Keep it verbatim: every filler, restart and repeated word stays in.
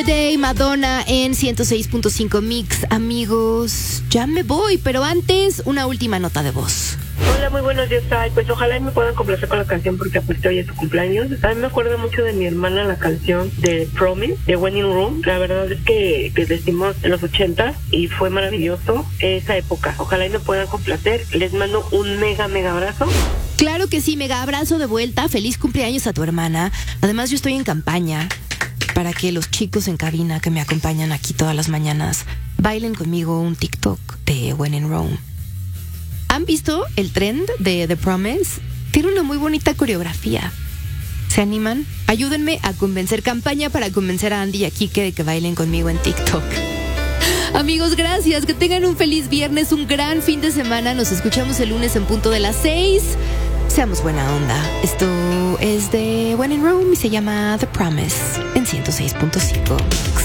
De Madonna en ciento seis punto cinco Mix. Amigos, ya me voy, pero antes una última nota de voz. Hola, muy buenos días. Ay, pues ojalá me puedan complacer con la canción porque aparte hoy es su cumpleaños. A mí me acuerdo mucho de mi hermana la canción de Promise, de Wedding Room. La verdad es que, que decimos en los ochenta y fue maravilloso esa época. Ojalá y me puedan complacer. Les mando un mega, mega abrazo. Claro que sí, mega abrazo de vuelta. Feliz cumpleaños a tu hermana. Además, yo estoy en campaña para que los chicos en cabina que me acompañan aquí todas las mañanas bailen conmigo un TikTok de When in Rome. ¿Han visto el trend de The Promise? Tiene una muy bonita coreografía. ¿Se animan? Ayúdenme a convencer, campaña para convencer a Andy y a Kike de que bailen conmigo en TikTok. Amigos, gracias. Que tengan un feliz viernes, un gran fin de semana. Nos escuchamos el lunes en punto de las seis. Seamos buena onda. Esto es de When in Rome y se llama The Promise en ciento seis punto cinco.